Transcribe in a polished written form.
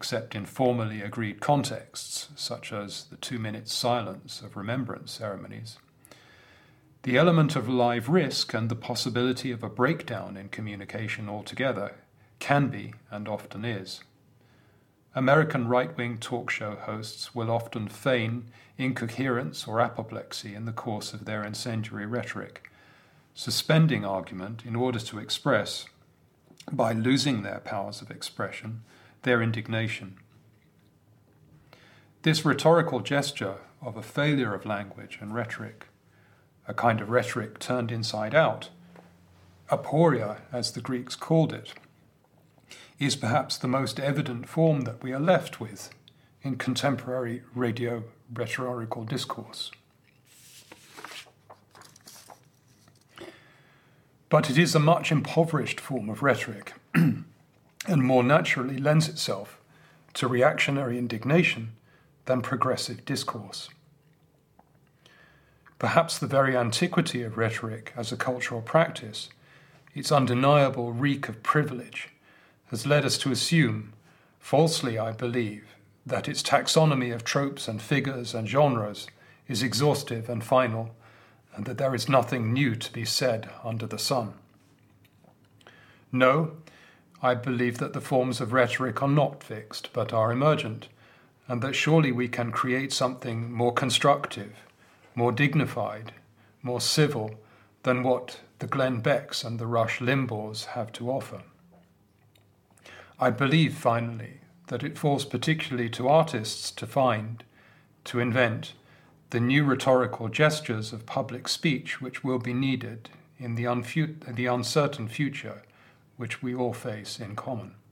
except in formally agreed contexts, such as the 2-minute silence of remembrance ceremonies, the element of live risk and the possibility of a breakdown in communication altogether can be, and often is. American right-wing talk show hosts will often feign incoherence or apoplexy in the course of their incendiary rhetoric, suspending argument in order to express, by losing their powers of expression, their indignation. This rhetorical gesture of a failure of language and rhetoric, a kind of rhetoric turned inside out, aporia as the Greeks called it, is perhaps the most evident form that we are left with in contemporary radio rhetorical discourse. But it is a much impoverished form of rhetoric and more naturally lends itself to reactionary indignation than progressive discourse. Perhaps the very antiquity of rhetoric as a cultural practice, its undeniable reek of privilege, has led us to assume, falsely I believe, that its taxonomy of tropes and figures and genres is exhaustive and final, and that there is nothing new to be said under the sun. No, I believe that the forms of rhetoric are not fixed, but are emergent, and that surely we can create something more constructive, more dignified, more civil than what the Glenn Becks and the Rush Limbaughs have to offer. I believe, finally, that it falls particularly to artists to find, to invent, the new rhetorical gestures of public speech which will be needed in the uncertain future which we all face in common.